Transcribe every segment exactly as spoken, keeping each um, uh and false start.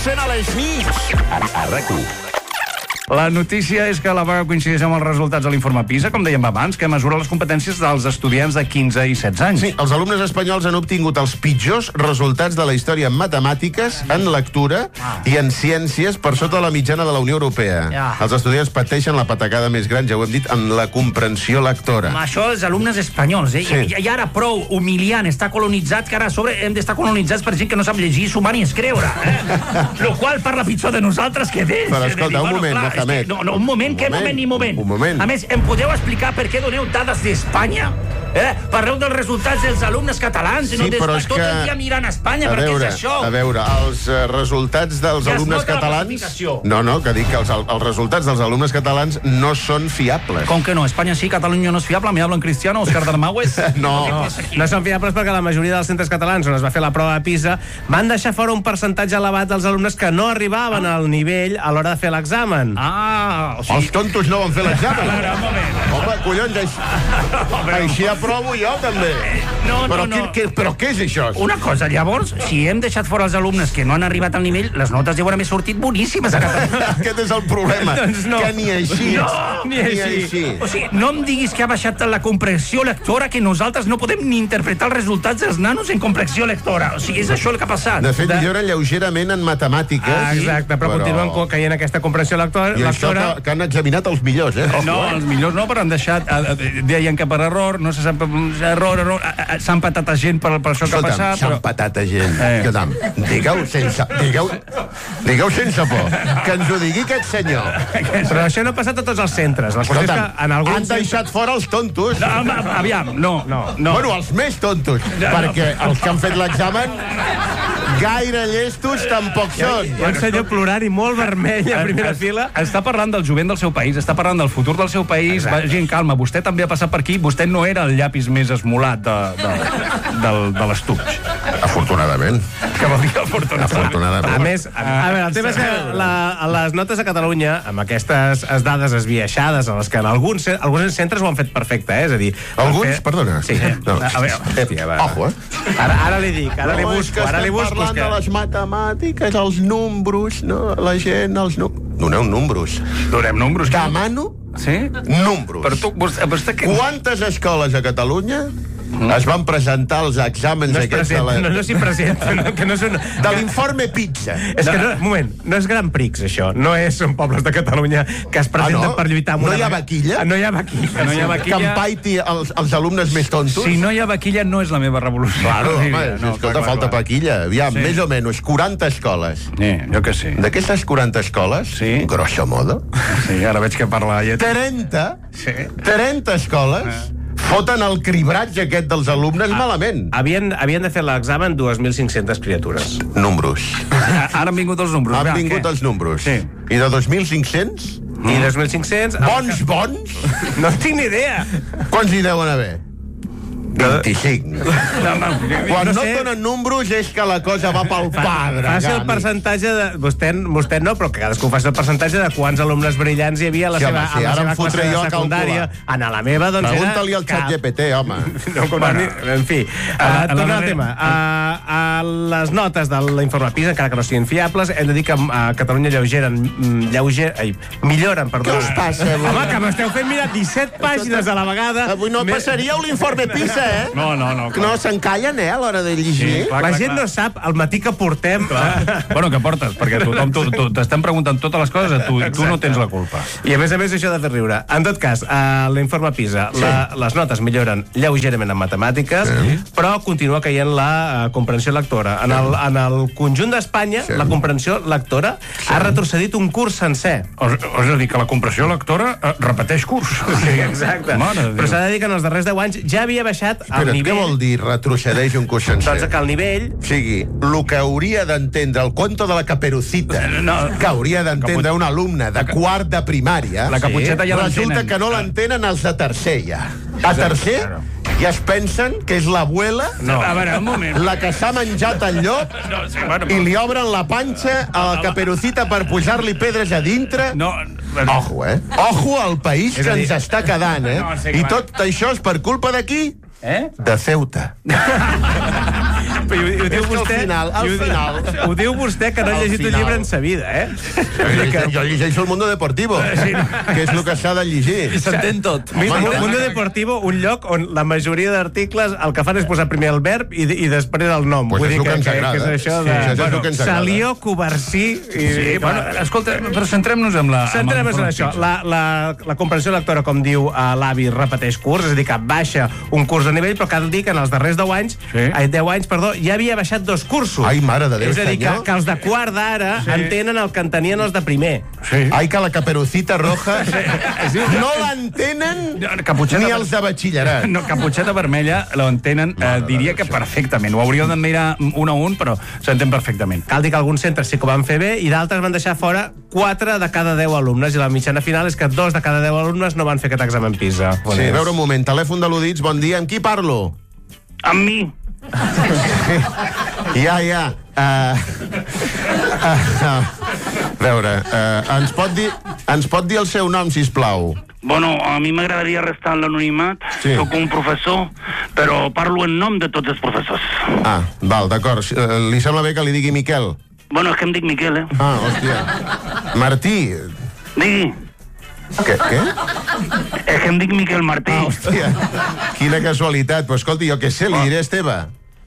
cent a les nits. A RAC1. La notícia és que la vaga coincideix amb els resultats de l'informe PISA, com dèiem abans, que mesura les competències dels estudiants de quinze i setze anys. Sí, els alumnes espanyols han obtingut els pitjors resultats de la història en matemàtiques, en lectura i en ciències per sota la mitjana de la Unió Europea. Ja. Els estudiants pateixen la patacada més gran, ja ho hem dit, en la comprensió lectora. Això els alumnes espanyols, eh? Sí. I, I ara prou humiliant, està colonitzat, que ara a sobre hem d'estar colonitzats per gent que no sap llegir, sumar ni escriure, eh? Lo qual parla pitjor de nosaltres que d'ells. Però escolta, un moment, clar, Mohamed. és que, no, no, un moment, Un què moment, moment ni moment? un moment. A més, em podeu explicar per què doneu dades d'Espanya? Eh? Parleu dels resultats dels alumnes catalans i no Sí, però és tot que... el dia mirant a Espanya, A per què veure, és això? a veure, els eh, resultats dels Ja es alumnes nota la catalans... classificació. No, no, que dic que els, els resultats dels alumnes catalans no són fiables. Com que no? Espanya sí, Catalunya no és fiable, me hablo en Cristiano, Òscar Darmaues. No. No, no són fiables perquè la majoria dels centres catalans on es va fer la prova de PISA van deixar fora un percentatge elevat dels alumnes que no arribaven al nivell a l'hora de fer l'examen. Ah, o Els sigui... tontos no van fer l'examen. A veure, un moment. Home, collons, així, així aprovo jo, també. No, no, però, no. Què, què, però què és això? Una cosa, llavors, si hem deixat fora els alumnes que no han arribat al nivell, les notes deuen haver sortit boníssimes a Catalunya. Aquest és el problema. Doncs no. Que ni així. No, ni així. O sigui, no em diguis que ha baixat la comprensió lectora, que nosaltres no podem ni interpretar els resultats dels nanos en comprensió lectora. O sigui, és això el que ha passat. De fet, milloren lleugerament en matemàtiques. Ah, exacte, però, però continuen co- caient aquesta comprensió lectora. I això lectora. que, que han examinat els millors, eh? No, els millors no, però han deixat... eh, eh, Deien que per error, no se sap... Error, error... eh, eh, S'han patat a gent per, per això que ha Escolta'm, passat, s'han però... patat a gent. Eh. Escolta'm, digueu sense, digueu, digueu sense por. Que ens ho digui aquest senyor. Però això no ha passat a tots els centres. La qüestió és que Escolta'm, en han alguns... deixat fora els tontos. No, home, aviam, no, no, no. Bueno, els més tontos. Ja, perquè els que han fet l'examen gaire llestos tampoc són. Hi ha un senyor plorant i molt vermell a primera Es- fila. Està parlant del jovent del seu país, està parlant del futur del seu país. Vagi en calma, vostè també ha passat per aquí. Vostè no era el llapis més esmolat de, de, del, de l'estuig. Afortunadament. Que vol dir afortunadament. A Afortunadament. més, a, a veure, el tema és que la, les notes a Catalunya, amb aquestes dades esbiaixades, en les que en alguns, ce- alguns centres ho han fet perfecte, eh? És a dir... han Alguns? fet- Perdona. Sí. No. A veure, hòstia, va. Ojo, eh? Ara, ara li dic, ara li No, és busco, que ara li estem busco. parlant és que... de les matemàtiques, els números, no? La gent, els números... Doneu números. Donem números. Demano Sí? números. Per tu, vostè, vostè què... Quantes escoles a Catalunya es van presentar els exàmens No es aquests de, presenta, la... no, no s'hi presenta, no, que no són... de l'informe Pizza? És que, no, un moment, no és Gran Prix, això. No és, són pobles de Catalunya que es presenten Ah, no? per lluitar amb No una... hi ha vaquilla? Ah, no hi ha vaquilla. No hi ha vaquilla. Que empaiti els, els alumnes més tontos? Si no hi ha vaquilla, no és la meva revolució. Claro, home, No, no, escolta, clar, clar, falta clar. paquilla. Aviam, Sí. més o menys, quaranta escoles. Sí, jo que sí. D'aquestes quaranta escoles, Sí. grosso modo, Sí, ara veig que parla llet. trenta, Sí. trenta escoles foten el cribratge aquest dels alumnes malament. Havien, havien de fer l'examen dos mil cinc-centes criatures. Números. Ara han vingut els números. Han Va, vingut què? els números. Sí. I de dos mil cinc-cents? I dos mil cinc-cents... Bons, bons? No en tinc ni idea. Quants hi deuen haver? vint-i-cinc. No, no, Quan No no, sé. donen números és que la cosa va pel padre. Faci el Gami. percentatge de... Vostè, vostè no, però que cadascú faci el percentatge de quants alumnes brillants hi havia a la Sí, seva, home, sí, a la ara em seva fotré classe jo a de secundària. calcular. En la meva, doncs, Pregunta-li era al xat cap. G P T, home. No, bueno, en fi, uh, a la torna al darrera- tema. Uh, a les notes de l'informe PISA, encara que no siguin fiables, hem de dir que a Catalunya lleugeren, mm, lleuger, ai, milloren, perdó. Què us passa, avui? Home, que m'esteu fent mirar disset pàgines a la vegada. Avui no Me- passaríeu l'informe PISA, eh? no, no, no. No s'encallen, eh, a l'hora de llegir. Sí, clar. La gent no sap el matí que portem. Bueno, que portes, perquè tothom tu- tu- t'estan preguntant totes les coses a tu, i tu no tens la culpa. I a més a més això de fer riure. En tot cas, a l'informe PISA, sí. la, les notes milloren lleugerament en matemàtiques, sí. però continua caient la uh, comprensió lectora. En el, en el conjunt d'Espanya, Sí. la comprensió lectora sí. ha retrocedit un curs sencer. O, o és a dir, que la compressió lectora eh, repeteix curs. Sí, exacte. Mare de Déu. Però s'ha de dir que en els darrers deu anys ja havia baixat el Espera't, nivell... què vol dir retrocedeix un curs sencer? Doncs que el nivell... O sigui, el que hauria d'entendre el conto de la Caperucita, No. que hauria d'entendre un alumne de quart de primària, La Caputxeta ja resulta l'entenen. que no l'entenen els de tercer, ja. A tercer, ja es pensen que és l'abuela No. A veure, un moment. la que s'ha menjat el llop No, sí, bueno, i li obren la panxa a la Caperucita per pujar-li pedres a dintre. No, bueno, Ojo, eh? Ojo al país que ens està quedant, eh? No, sí, I clar. tot això és per culpa d'aquí? Eh? De Ceuta. Però ho, ho diu És que al vostè... final, al ho- final... Ho diu vostè que no ha Al llegit un final. llibre en sa vida, eh? Jo llegeixo el Mundo Deportivo, que és el que s'ha de llegir. I s'entén tot. Mira, Home, Mundo Deportivo, un lloc on la majoria d'articles el que fan és posar primer el verb i, i després el nom. Pues Vull és dir el que ens que, agrada. que és això Sí, de... això és el que ens agrada. Salió, Covarsí... I, Sí, bueno, escolta, però centrem-nos en la... Centrem-nos en això. La, la, la comprensió lectora, com diu uh, l'avi, repeteix curs, és a dir, que baixa un curs de nivell, però cal dir que en els darrers deu anys, Sí. ai, deu anys, perdó, ja havia baixat dos cursos. Ai, mare de Déu, És a dir, que, senyor. que els de quart d'ara sí. entenen el que entenien els de primer. Sí. Ai, que la caperucita roja no l'entenen Caputxeta ni ver- els de batxillerat. No, Caputxeta Vermella l'entenen, eh, diria que perfectament. Ho hauríeu de mirar un a un, però s'entén perfectament. Cal dir que alguns centres sí que ho van fer bé i d'altres van deixar fora quatre de cada deu alumnes i la mitjana final és que dos de cada deu alumnes no van fer aquest examen PISA. Sí, a veure un moment, telèfon de l'Udits, bon dia, amb qui parlo? Amb mi. Ja, ja. Uh, uh, uh, a veure, uh, ens, pot dir, ens pot dir el seu nom, sisplau? Bueno, a mi m'agradaria restar en l'anonimat. Sí. Soc un professor, però parlo en nom de tots els professors. Ah, val, d'acord. Uh, li sembla bé que li digui Miquel? Bueno, és que em dic Miquel, eh? Ah, hòstia. Martí. Digui. Què? Què? És que em dic Miquel Martí. Ah, hòstia. Quina casualitat. Pues escolti, jo què sé, li diré Esteve.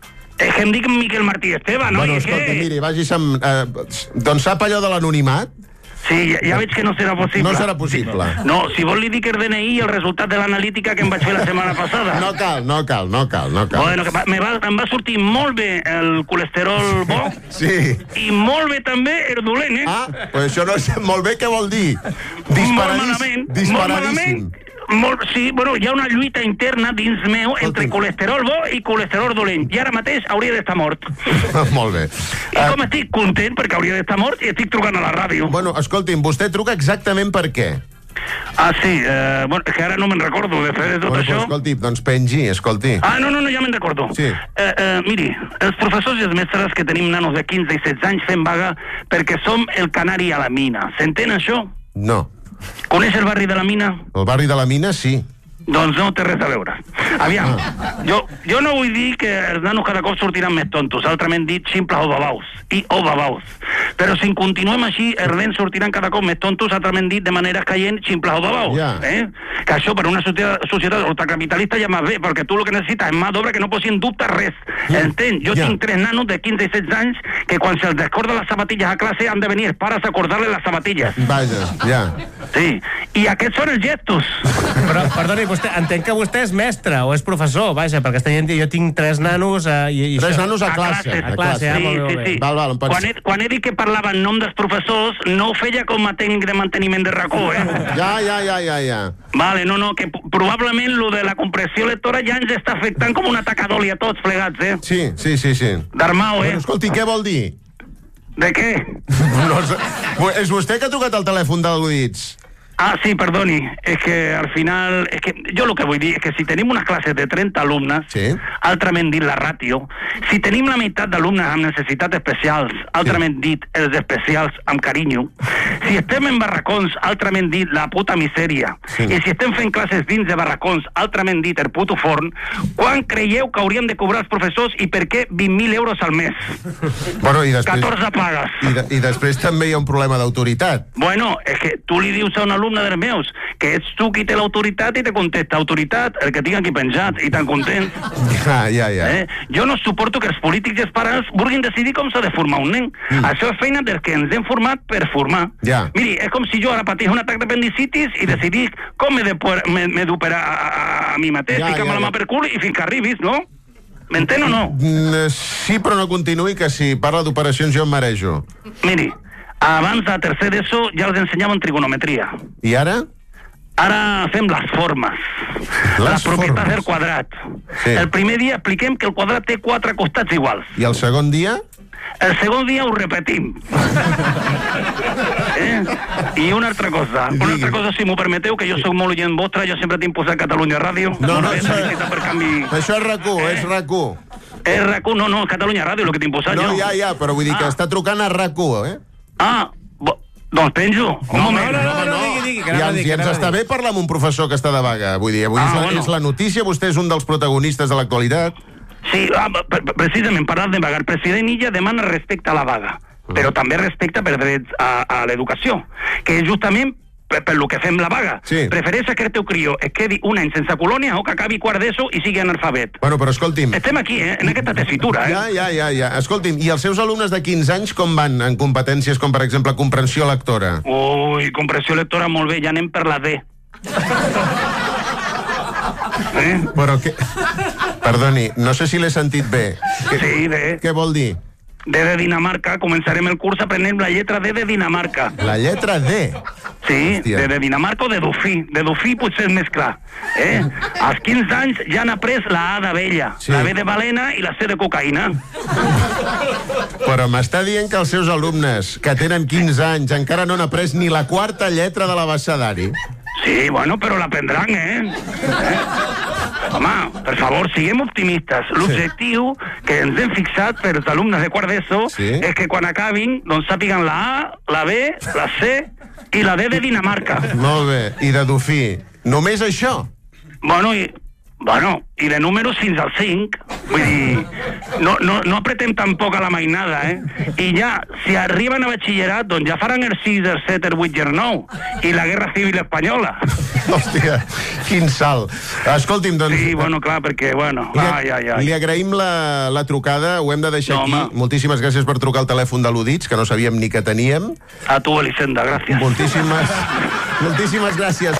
És que em dic Miquel Martí Esteve, no? Bueno, I és escolti, que... miri, vagi amb... Uh, doncs sap allò de l'anonimat? Sí, ja, ja veig que no serà possible. No serà possible. No, si vol li dic el D N I i el resultat de l'analítica que em vaig fer la setmana passada. No cal, no cal, no cal, no cal. Bueno, que va, me va, em va sortir molt bé el colesterol bo Sí. i molt bé també el dolent, eh? Ah, pues això no sé molt bé què vol dir. molt Disparadís, malament, molt disparadíssim. malament. Molt, sí, bueno, hi ha una lluita interna dins meu entre Escolti. colesterol bo i colesterol dolent. I ara mateix hauria d'estar mort. Molt bé. I Uh, com estic content perquè hauria d'estar mort i estic trucant a la ràdio. bueno, escolti'm, vostè truca exactament per què? Ah, sí, eh, bueno, és que ara no me'n recordo de fer de tot Bueno, això. pues, escolti, doncs pengi, escolti. Ah, no, no, no, ja me'n recordo. Sí. Eh, eh, miri, els professors i els mestres que tenim nanos de quinze i setze anys fem vaga perquè som el canari a la mina. S'entén això? No. Coneix el barri de la mina? El barri de la Mina, sí. Doncs no té res a veure. Aviam, jo, jo no vull dir que els nanos cada cop sortiran més tontos, altrament dit ximples o babaus, i o babaus. Però si continuem així, els nens sortiran cada cop més tontos, altrament dit de manera caient ximples o babaus. Ja. Eh? Que això per una societat, societat ultracapitalista ja va bé, perquè tu el que necessites és mà d'obra que no posi en dubte res. Ja. Entén? Jo Ja. tinc tres nanos de quinze i setze anys que quan se'ls descorda les sabatilles a classe han de venir els pares a acordar-les les sabatilles. Vaja, ja. Sí. I aquests són els gestos. Però, perdoni, vostè, entenc que vostè és mestre o és professor, vaja, perquè està dient que jo tinc tres nanos eh, i, i Tres això. nanos a classe. classe, A classe, classe. ah, Sí, molt bé, sí, molt bé. sí. Val, val, em pots- Quan he, quan he dit que parlava en nom dels professors, no ho feia com a tècnic de manteniment de racó, eh? Ja, ja, ja, ja, ja. Vale, no, no, que p- probablement lo de la compressió lectora ja ens està afectant com una tacadòlia a tots plegats, eh? Sí, sí, sí, sí. D'armao, eh? Bueno, escolti, què vol dir? De què? No, sé. És vostè que ha trucat al telèfon de l'Udits? Ah, sí, perdoni, és que al final... És que jo el que vull dir és que si tenim unes classes de trenta alumnes, Sí. altrament dit la ràtio, si tenim la meitat d'alumnes amb necessitats especials, altrament dit els especials amb carinyo, si estem en barracons, altrament dit la puta misèria, Sí. i si estem fent classes dins de barracons, altrament dit el puto forn, quan creieu que hauríem de cobrar els professors i per què vint mil euros al mes? Bueno, i després... catorze pagues. I, de, I després també hi ha un problema d'autoritat. Bueno, és que tu li dius a un alumne dels meus que ets tu qui té l'autoritat i te contesta autoritat, el que tinc aquí penjat, i tan content. Ja, ja, ja. Eh? Jo no suporto que els polítics i els pares vulguin decidir com s'ha de formar un nen. Mm. Això és feina dels que ens hem format per formar. Ja. Miri, és com si jo ara patís un atac d'apendicitis i decidís com m'he de poder- m'he m'he d'operar a, a, a mi mateix, Ja, ficar-me ja, la ja. mà per cul i fins que arribis, no? M'entén o no? Mm, sí, però no continuï, que si parla d'operacions jo em marejo. Miri, abans de tercer d'ESO ja els ensenyaven trigonometria. I ara? Ara fem les formes. Les les propietats formes. del quadrat. Sí. El primer dia expliquem que el quadrat té quatre costats iguals. I el segon dia? El segon dia ho repetim. eh? I una altra cosa. Una altra cosa, si m'ho permeteu, que jo sóc molt oient vostre, jo sempre tinc posat Catalunya Ràdio. No, no, l'he això- felicitat per canvi. Això és RAC u, és RAC u. És RAC u, no, no, Catalunya Ràdio, el que tinc posat No, jo. ja, ja, però vull dir que Ah. està trucant a RAC u, eh? Ah, bo, doncs penjo. Un moment. no, no, no, digui, digui, que I anava a ens, dir, i que ens anava a està dir. bé parlar amb un professor que està de vaga. Vull dir, avui Ah, és, la, bueno. és la notícia, vostè és un dels protagonistes de l'actualitat. Sí, ah, precisament, parlant de vaga, el president Illa demana respecte a la vaga, però també respecte per drets a, a l'educació, que és justament per, per lo que fem la vaga. Sí. Prefereix que el teu crió es quedi un any sense colònia o que acabi quart d'ESO i sigui analfabet. Bueno, però escolti'm... Estem aquí, eh, en aquesta tessitura, eh? Ja, ja, ja, ja. Escolti'm, i els seus alumnes de quinze anys com van en competències com, per exemple, comprensió lectora? Ui, comprensió lectora molt bé, ja anem per la D. Eh? Però que... Perdoni, no sé si l'he sentit bé. Que... Sí, D. Què vol dir? D de Dinamarca, començarem el curs aprenent la lletra D de Dinamarca. La lletra D? Sí, Hòstia. de, de Dinamarca o de Dofí. De Dofí potser és més clar. Eh? Als quinze anys ja han après la A d'abella, Sí. la B de balena i la C de cocaïna. Però m'està dient que els seus alumnes, que tenen quinze anys, encara no han après ni la quarta lletra de l'abecedari? Sí, bueno, però l'aprendran, eh? eh? Home, per favor, siguem optimistes. L'objectiu que ens hem fixat per als alumnes de quart d'ESO Sí. és que quan acabin doncs sàpiguen la A, la B, la C i la D de Dinamarca. Molt bé. I de Dofí? Només això? Bueno, i, bueno, i de números fins al cinc. Vull dir, no, no, no apretem tampoc a la mainada, eh? I ja, si arriben a batxillerat, doncs ja faran el sis, el set, el vuit i el nou. I la Guerra Civil Espanyola. Hòstia, quin salt. Escolti'm, doncs... Sí, bueno, clar, perquè, bueno... Li, Ai, ai, ai. li agraïm la, la trucada, ho hem de deixar No, aquí. home. Moltíssimes gràcies per trucar al telèfon de l'Udits, que no sabíem ni que teníem. A tu, Elisenda, gràcies. Moltíssimes, moltíssimes gràcies.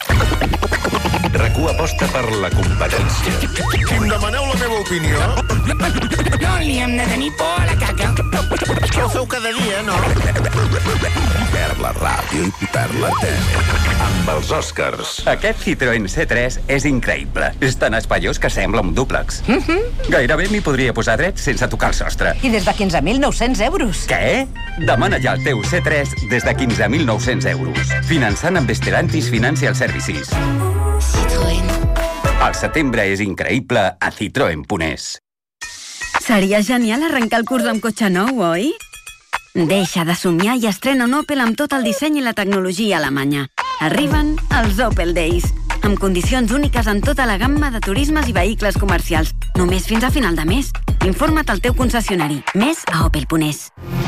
RAC1 aposta per la competència. Si em demaneu la meva opinió... No li hem de tenir por a la caca. Ho feu cada dia, no? Per la ràdio i per la tele. Amb els Oscars. Aquest Citroën C tres és increïble. És tan espaiós que sembla un dúplex. Mm-hmm. Gairebé m'hi podria posar dret sense tocar el sostre. I des de quinze mil nou-cents euros. Què? Demana ja el teu C tres des de quinze mil nou-cents euros. Finançant amb Stellantis Financial Services. Citroën. El setembre és increïble a citroen punt es. Seria genial arrencar el curs amb cotxe nou, oi? Deixa de somiar i estrena un Opel amb tot el disseny i la tecnologia alemanya. Arriben els Opel Days, amb condicions úniques en tota la gamma de turismes i vehicles comercials. Només fins a final de mes. Informa't al teu concessionari. Més a opel punt es.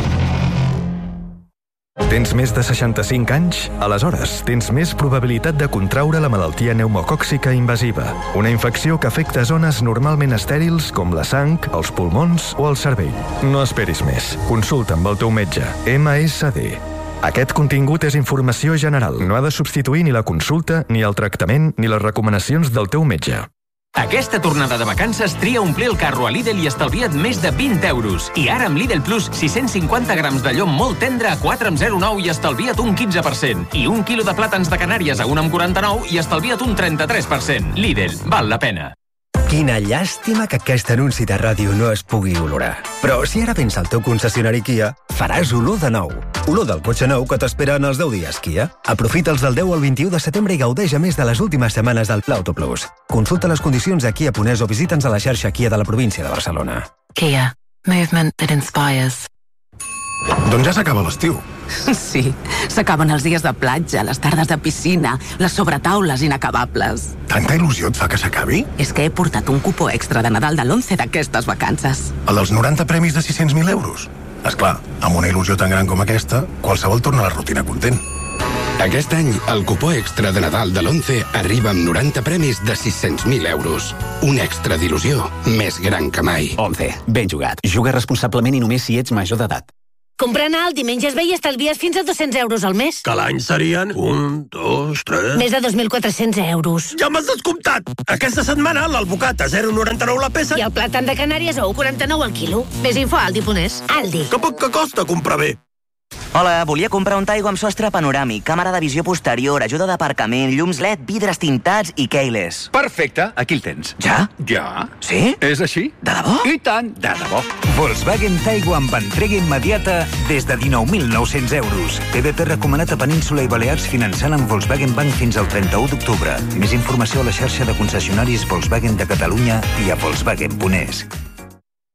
Tens més de seixanta-cinc anys? Aleshores, tens més probabilitat de contraure la malaltia pneumocòxica invasiva, una infecció que afecta zones normalment estèrils com la sang, els pulmons o el cervell. No esperis més. Consulta amb el teu metge. ema essa de. Aquest contingut és informació general. No ha de substituir ni la consulta, ni el tractament, ni les recomanacions del teu metge. Aquesta tornada de vacances tria omplir el carro a Lidl i estalvia't més de vint euros. I ara amb Lidl Plus, sis-cents cinquanta grams de llom molt tendre a quatre coma zero nou i estalvia't un quinze per cent. I un quilo de plàtans de Canàries a un coma quaranta-nou i estalvia't un trenta-tres per cent. Lidl, val la pena. Quina llàstima que aquest anunci de ràdio no es pugui olorar. Però si ara vens al teu concessionari Kia, faràs olor de nou. Olor del cotxe nou que t'espera en els deu dies Kia. Aprofita'ls del deu al vint-i-u de setembre i gaudeix a més de les últimes setmanes del Auto Plus. Consulta les condicions a Kia punt es o visita'ns a la xarxa Kia de la província de Barcelona. Kia. Movement that inspires. Doncs ja s'acaba l'estiu. Sí, s'acaben els dies de platja, les tardes de piscina, les sobretaules inacabables. Tanta il·lusió et fa que s'acabi? És que he portat un cupó extra de Nadal de l'onze d'aquestes vacances. El dels noranta premis de sis-cents mil euros? Esclar, amb una il·lusió tan gran com aquesta, qualsevol torna a la rutina content. Aquest any, el cupó extra de Nadal de l'onze arriba amb noranta premis de sis-cents mil euros. Un extra d'il·lusió més gran que mai. onze. Ben jugat. Juga responsablement i només si ets major d'edat. Comprant alt i menges bé i estalvies fins a dos-cents euros al mes. Que l'any serien un, dos, tres... Més de dos mil quatre-cents euros. Ja m'has descomptat! Aquesta setmana l'alvocat a zero coma noranta-nou la peça... I el plàtan de Canàries a un coma quaranta-nou al quilo. Més info a Aldi punt es. Aldi. Que poc que costa comprar bé. Hola, volia comprar un Taigo amb sostre panoràmic, càmera de visió posterior, ajuda d'aparcament, llums L E D, vidres tintats i keyless. Perfecte, aquí el tens. Ja? Ja. Sí? És així? De debò? I tant, de debò. Volkswagen Taigo amb entrega immediata des de dinou mil nou-cents euros. P V P recomanat a Península i Balears finançant amb Volkswagen Bank fins al trenta-u d'octubre. Més informació a la xarxa de concessionaris Volkswagen de Catalunya i a volkswagen punt es.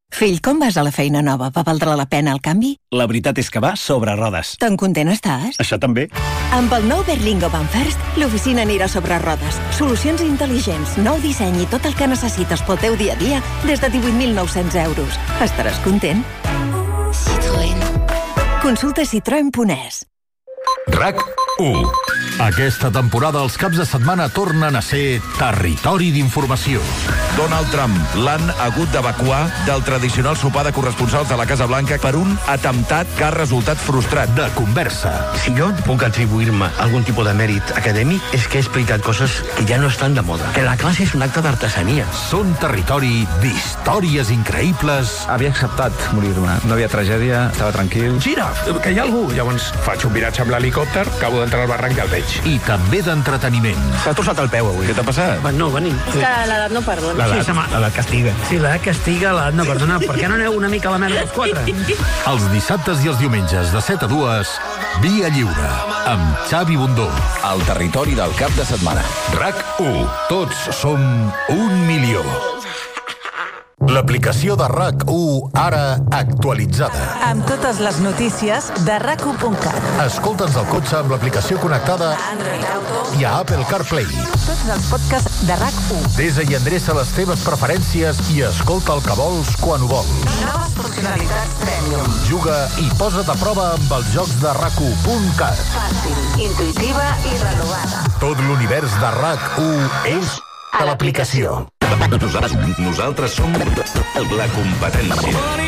Fill, com vas a la feina nova? Va valdre la pena el canvi? La veritat és que va sobre rodes. Tan content estàs? Això també. Amb el nou Berlingo Van First, l'oficina anirà sobre rodes. Solucions intel·ligents, nou disseny i tot el que necessites pel teu dia a dia des de divuit mil nou-cents euros. Estaràs content? Citroën. Consulta citroen punt es. RAC u. Aquesta temporada els caps de setmana tornen a ser territori d'informació. Donald Trump l'han hagut d'evacuar del tradicional sopar de corresponsals de la Casa Blanca per un atemptat que ha resultat frustrat. De conversa. Si jo puc atribuir-me algun tipus de mèrit acadèmic és que he explicat coses que ja no estan de moda. Que la classe és un acte d'artesania. Són territori d'històries increïbles. Havia acceptat morir-me. No havia tragèdia, estava tranquil. Gira, que hi ha algú. Llavors faig un viratge amb l'helicòpter, acabo d'entrar al barranc i el veig. I també d'entreteniment. S'ha torçat el peu avui. Què t'ha passat? Va, no, venim. És que l'edat no perdona. L'edat, sí, l'edat castiga. Sí, l'edat castiga, l'edat no perdona. Per què no aneu una mica a la merda els quatre? Els dissabtes i els diumenges de set a dues, Via Lliure, amb Xavi Bundó. El territori del cap de setmana. RAC u. Tots som un milió. L'aplicació de RAC u, ara actualitzada. Amb totes les notícies de rac u punt cat. Escolta'ns al cotxe amb l'aplicació connectada i a Apple CarPlay. Tots els podcasts de RAC u. Desa i endreça les teves preferències i escolta el que vols quan ho vols. Noves funcionalitats Premium. Juga i posa't a prova amb els jocs de rac u punt cat. Fàcil, intuïtiva i renovada. Tot l'univers de RAC u és a l'aplicació. Nosaltres, nosaltres som la competència.